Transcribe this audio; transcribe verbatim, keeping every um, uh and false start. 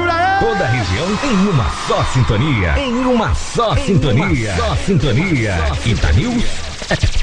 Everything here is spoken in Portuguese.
Toda a região em uma só sintonia. Em uma só em sintonia. Uma só sintonia. Ita News.